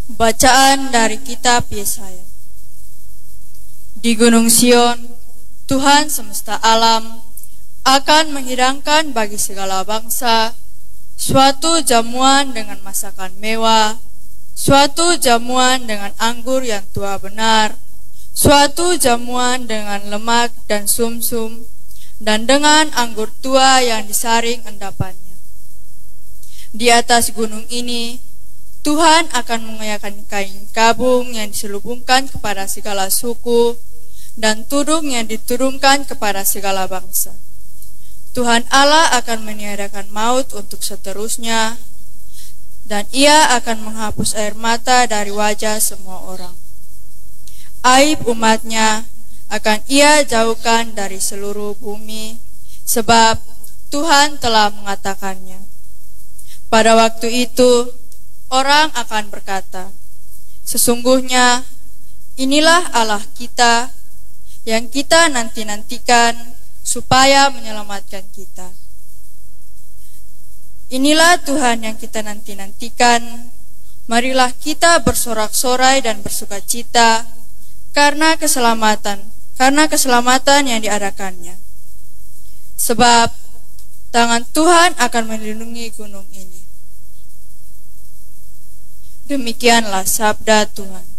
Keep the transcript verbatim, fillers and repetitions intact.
Bacaan dari kitab Yesaya. Di Gunung Sion, Tuhan semesta alam akan menghidangkan bagi segala bangsa suatu jamuan dengan masakan mewah, suatu jamuan dengan anggur yang tua benar, suatu jamuan dengan lemak dan sumsum, dan dengan anggur tua yang disaring endapannya. Di atas gunung ini, Tuhan akan mengenakan kain kabung yang diselubungkan kepada segala suku dan tudung yang diturunkan kepada segala bangsa. Tuhan Allah akan meniadakan maut untuk seterusnya, dan ia akan menghapus air mata dari wajah semua orang. Aib umatnya akan ia jauhkan dari seluruh bumi, sebab Tuhan telah mengatakannya. Pada waktu itu, orang akan berkata, sesungguhnya inilah Allah kita yang kita nanti-nantikan supaya menyelamatkan kita. Inilah Tuhan yang kita nanti-nantikan, marilah kita bersorak-sorai dan bersukacita karena keselamatan, karena keselamatan yang diadakannya. Sebab tangan Tuhan akan melindungi gunung ini. Demikianlah sabda Tuhan.